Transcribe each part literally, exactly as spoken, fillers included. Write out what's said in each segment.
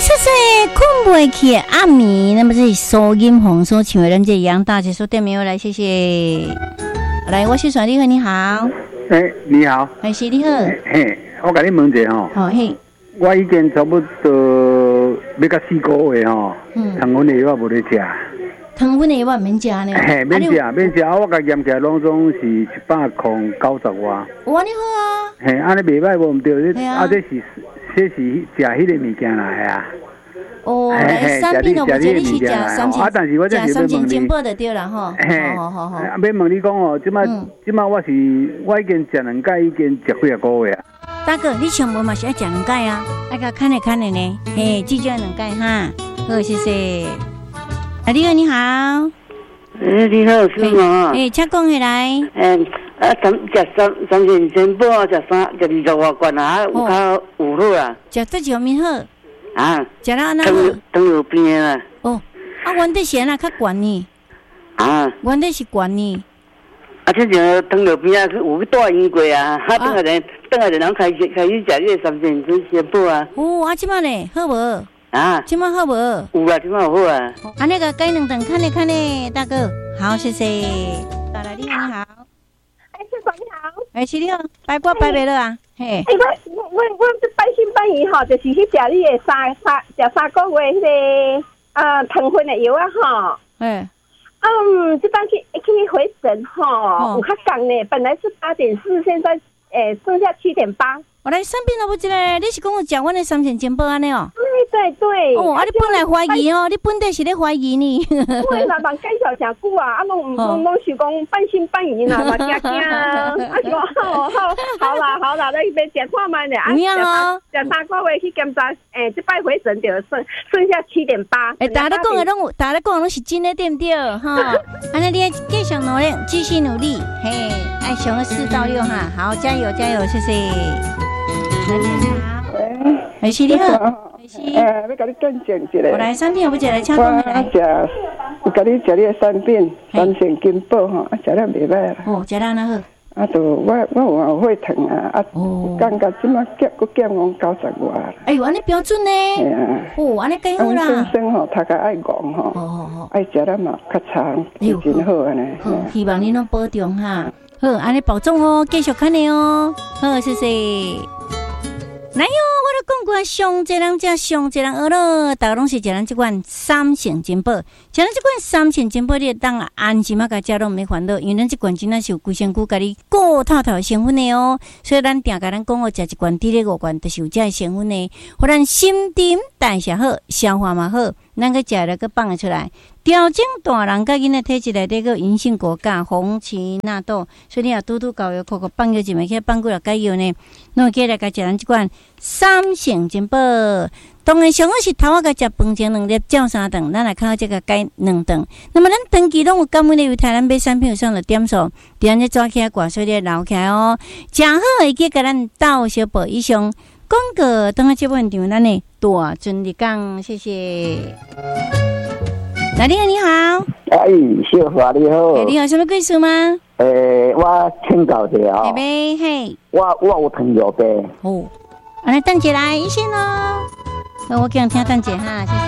谢谢困袂去的暗暝，那么这是苏音红所唱的，咱这杨大姐说店名来，谢谢。来，我是传你好，你好。 哎、欸，你好。 哎，是你好。 嘿，我甲你问一下吼。 好嘿。 我已经差不多要到四个月吼，嗯，糖分的药无咧食。 糖分的药免食呢？ 嘿，免食，免食。我甲验起来拢总是一百空九十外。 哇，你好啊。 嘿，安尼袂歹无毋对，啊，这是这是食迄个物件来啊。 哦，产品都无这你去食三千，食三千金宝就对了吼。好好好。 啊，要问你讲哦，即摆即摆我是我已经食两届，已经食几啊个月啊。 大哥，你上门嘛是爱食两届啊？爱甲看咧看咧呢，嘿，至少两届哈。好，谢谢。啊，你好，你好。 诶，你好，是吗？ 诶，请讲起来。 诶，啊，三食三三千金宝，食三食二十外罐啊，有较有好啊。食这上面好。 啊， 食了安那好？ 当有边啊。 哦，啊，原底是安那较悬呢？ 啊， 原底是悬呢。 啊，这种当有边啊，有去带因过啊，哈，等下人，等下人开始开始食这个三千金金宝啊。 哦，啊，即摆呢，好无？ 啊， 即摆好无？ 有啊，即摆有好啊。 安尼个改两顿，看咧看咧，大哥，好，谢谢。大来，你好，你好。 哎，先生你好。 哎，是你好，拜过拜袂了啊？嘿。 哎，我我我这半信半疑吼，就是去食你的三三食三个月迄个呃糖分的药啊吼。 哎。 嗯，这班去去回诊吼，有较降呢，本来是八点四，现在诶剩下七点八。 我来生病了不？这个你是讲我食阮的三千金宝安尼哦？ 对对对。 哦，啊，你本来怀疑哦，你本地是咧怀疑呢。 对啦，人介绍诚久啊，啊，拢唔拢拢是讲半信半疑啦，嘛惊惊啊，啊是讲好好好啦好啦，你别食看卖咧，啊， 有影哦， 食三个月去检查，诶，这摆回诊就剩剩下七点八。 诶，大家讲的拢有，大家讲的拢是真的，对不对？哈，安尼你继续努力，继续努力，嘿，爱上个四到六哈，好，加油加油，谢谢。来，你好，喂，梅西你好，梅西， 诶，要甲你见证一下。 我来三片，我食来请讲来。 我食，我甲你食你的三片，三千金宝吼，啊，食了袂歹啦。 哦，食了哪好？ 啊，就我我有后悔疼啊，啊，感觉即马减，佫减我九十外啦。 哎呦，安尼标准呢？系啊。哦，安尼更好啦。 先生吼，读个爱戆吼， 哦哦哦， 爱食了嘛较长，真好安尼。 好，希望你拢保重哈。好，安尼保重哦，继续看你哦。好，谢谢。来哟，我都讲过，上济人食上济人学咯，大家拢是食咱即款三成金宝，食咱即款三成金宝，你当安心啊，甲食拢毋免烦恼，因为咱即款真正是有规身躯甲你顾透透成分的哦，所以咱定甲咱讲哦，食一罐滴咧五罐，就是有这成分的，互咱心沉代谢好，消化嘛好，咱个食了个放得出来。调整大人甲囡仔体质内底个银杏果苷、红荠纳豆，所以你若拄拄搞药，扣扣放药一枚，去放几落解药呢？侬会记来甲食咱即款三成金宝。当然上好是头仔甲食饭前两粒，照三顿，咱来靠这个解两顿。那么咱长期拢有感染的犹太咱买产品有上的点数，伫安尼抓起来挂水咧留起来哦，食好会记甲咱斗小宝以上。广告等下节目现场，咱的大尊的讲，谢谢。来，你好，你好。 哎，小华你好。 欸、你有什么故事吗？ 诶、欸，我请教一下哦。 嘿嘿。 我我有糖尿病。 哦。安尼等姐来一线哦。好，我讲听等姐哈，谢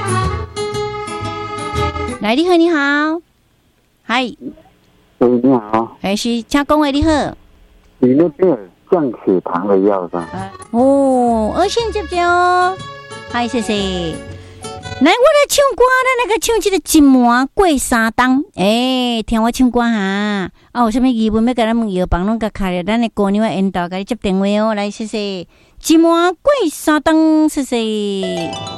谢。来，你好，你好。嗨。 喂，你好。 哎，是请讲话，你好。 你那边有降血糖的药吧？ 哦，二线接接哦。嗨，谢谢。来，我来唱歌，咱来个唱这个一满过三冬。诶、欸，听我唱歌哈。啊，有啥物疑问要甲咱问药房，拢甲开了，咱的姑娘的引导，甲你接电话哦。来，谢谢。一满过三冬，谢谢。